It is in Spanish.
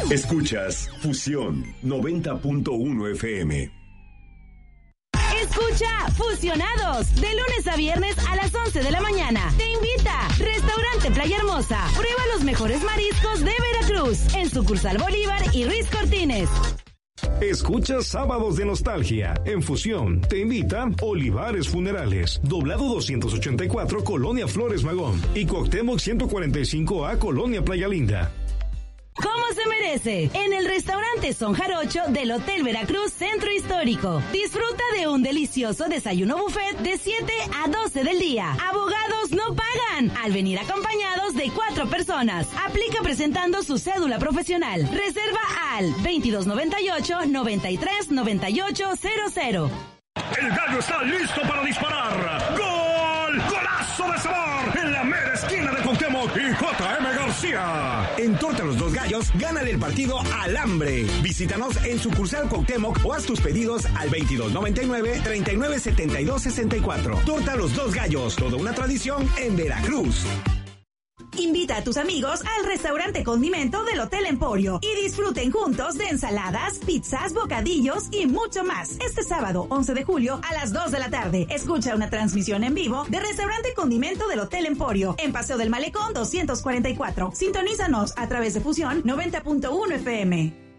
Escuchas Fusión 90.1 FM. Escucha Fusionados de lunes a viernes a las 11 de la mañana. Te invita Restaurante Playa Hermosa. Prueba los mejores mariscos de Veracruz en sucursal Bolívar y Ruiz Cortines. Escucha Sábados de Nostalgia. En Fusión te invita Olivares Funerales, Doblado 284, Colonia Flores Magón, y Cuauhtémoc 145A, Colonia Playa Linda. Como se merece, en el restaurante Son Jarocho del Hotel Veracruz Centro Histórico. Disfruta de un delicioso desayuno buffet de 7 a 12 del día. Abogados no pagan al venir acompañados de 4 personas. Aplica presentando su cédula profesional. Reserva al 2298-939800. El gallo está listo para disparar. ¡Gol! ¡Golazo de sabor! En la mera esquina de Cuauhtémoc y J.M. García. En Torta Los Dos Gallos, gánale el partido al hambre. Visítanos en sucursal Cuauhtémoc o haz tus pedidos al 2299-397264. Torta Los Dos Gallos, toda una tradición en Veracruz. Invita a tus amigos al restaurante Condimento del Hotel Emporio y disfruten juntos de ensaladas, pizzas, bocadillos y mucho más. Este sábado, 11 de julio, a las 2 de la tarde. Escucha una transmisión en vivo de Restaurante Condimento del Hotel Emporio en Paseo del Malecón 244. Sintonízanos a través de Fusión 90.1 FM.